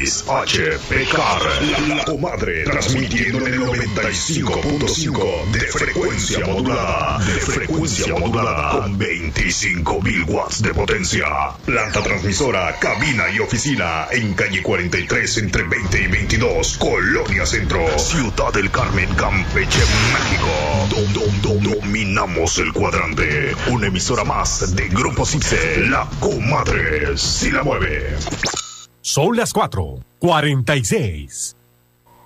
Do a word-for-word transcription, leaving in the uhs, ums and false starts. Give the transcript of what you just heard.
X H P C A R, la, la comadre, transmitiendo en el noventa y cinco punto cinco de frecuencia modulada, de frecuencia modulada, con veinticinco mil watts de potencia. Planta transmisora, cabina y oficina, en calle cuarenta y tres, entre veinte y veintidós, Colonia Centro, Ciudad del Carmen, Campeche, México. Dom, dom, dom, dominamos el cuadrante. Una emisora más de Grupo Cipse, la comadre, si la mueve. Son las cuatro cuarenta y seis.